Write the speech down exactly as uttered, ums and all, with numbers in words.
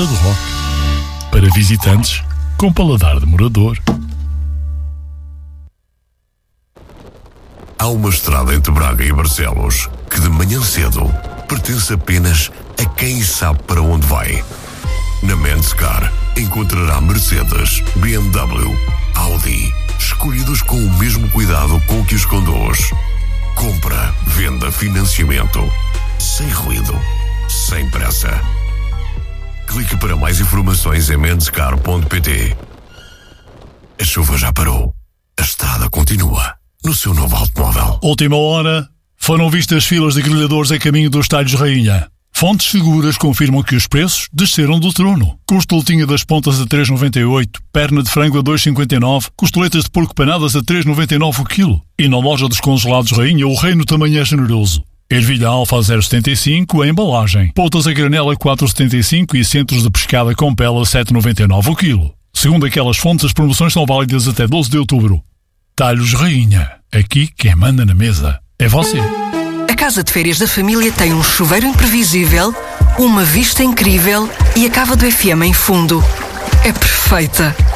Rota do Rock. Para visitantes com paladar de morador. Há uma estrada entre Braga e Barcelos que de manhã cedo pertence apenas a quem sabe para onde vai. Na Menscar encontrará Mercedes, B M W, Audi, escolhidos com o mesmo cuidado com que os conduz. Compra, venda, financiamento, sem ruído, sem pressa. Clique para mais informações em menscar ponto pt. A chuva já parou. A estrada continua no seu novo automóvel. Última hora, foram vistas filas de grelhadores a caminho dos Talhos Rainha. Fontes seguras confirmam que os preços desceram do trono. Costeletinha das pontas a três vírgula noventa e oito, perna de frango a dois vírgula cinquenta e nove, costeletas de porco panadas a três vírgula noventa e nove o quilo. E na loja dos congelados Rainha, o reino também é generoso. Ervilha alfa a zero vírgula setenta e cinco, a embalagem. Poltas a granela a quatro vírgula setenta e cinco e centros de pescada com pele a sete vírgula noventa e nove o quilo. Segundo aquelas fontes, as promoções são válidas até doze de outubro. Talhos Rainha. Aqui quem manda na mesa é você. A casa de férias da família tem um chuveiro imprevisível, uma vista incrível e a cava do F M em fundo. É perfeita.